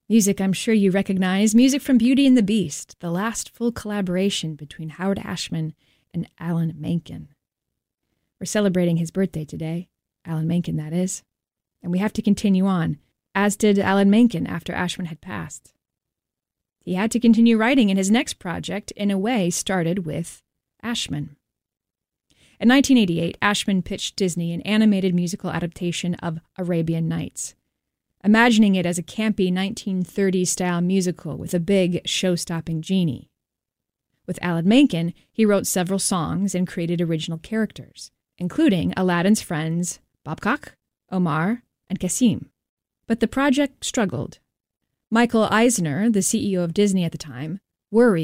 Music I'm sure you recognize, music from Beauty and the Beast, the last full collaboration between Howard Ashman and Alan Menken. We're celebrating his birthday today, Alan Menken, that is. And we have to continue on, as did Alan Menken after Ashman had passed. He had to continue writing, and his next project, in a way, started with Ashman. In 1988, Ashman pitched Disney an animated musical adaptation of Arabian Nights, imagining it as a campy 1930s-style musical with a big, show-stopping genie. With Alan Menken, he wrote several songs and created original characters, including Aladdin's friends Babcock, Omar, and Cassim. But the project struggled. Michael Eisner, the CEO of Disney at the time, worried